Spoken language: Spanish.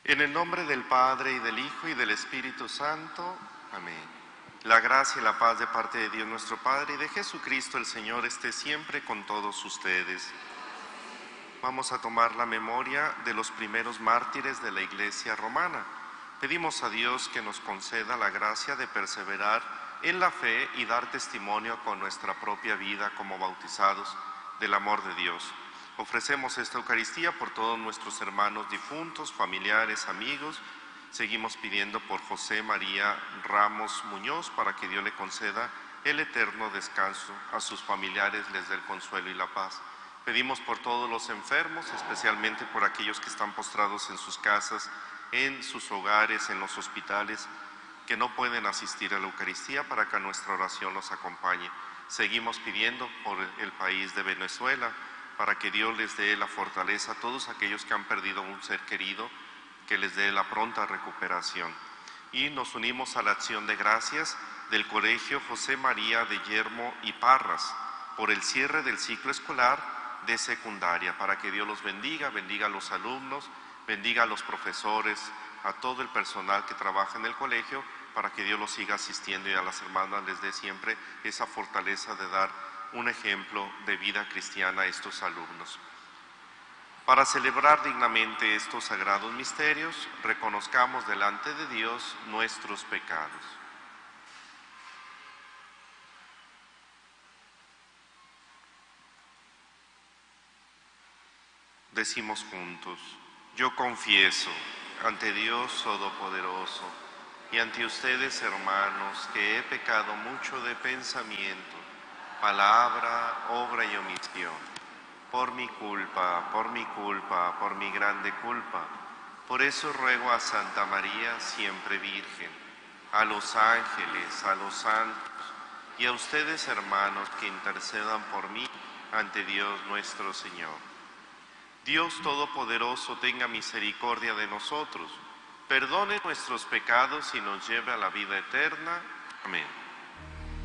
En el nombre del Padre, y del Hijo, y del Espíritu Santo. Amén. La gracia y la paz de parte de Dios nuestro Padre y de Jesucristo el Señor esté siempre con todos ustedes. Vamos a tomar la memoria de los primeros mártires de la Iglesia romana. Pedimos a Dios que nos conceda la gracia de perseverar en la fe y dar testimonio con nuestra propia vida como bautizados del amor de Dios. Ofrecemos esta Eucaristía por todos nuestros hermanos difuntos, familiares, amigos. Seguimos pidiendo por José María Ramos Muñoz para que Dios le conceda el eterno descanso, a sus familiares les dé el consuelo y la paz. Pedimos por todos los enfermos, especialmente por aquellos que están postrados en sus casas, en sus hogares, en los hospitales, que no pueden asistir a la Eucaristía, para que nuestra oración los acompañe. Seguimos pidiendo por el país de Venezuela, para que Dios les dé la fortaleza a todos aquellos que han perdido un ser querido, que les dé la pronta recuperación. Y nos unimos a la acción de gracias del Colegio José María de Yermo y Parras por el cierre del ciclo escolar de secundaria, para que Dios los bendiga, bendiga a los alumnos, bendiga a los profesores, a todo el personal que trabaja en el colegio, para que Dios los siga asistiendo, y a las hermanas les dé siempre esa fortaleza de dar un ejemplo de vida cristiana a estos alumnos. Para celebrar dignamente estos sagrados misterios, reconozcamos delante de Dios nuestros pecados. Decimos juntos: yo confieso ante Dios Todopoderoso y ante ustedes, hermanos, que he pecado mucho de pensamiento, palabra, obra y omisión, por mi culpa, por mi grande culpa. Por eso ruego a Santa María, siempre Virgen, a los ángeles, a los santos, y a ustedes, hermanos, que intercedan por mí ante Dios nuestro Señor. Dios Todopoderoso tenga misericordia de nosotros, perdone nuestros pecados y nos lleve a la vida eterna. Amén.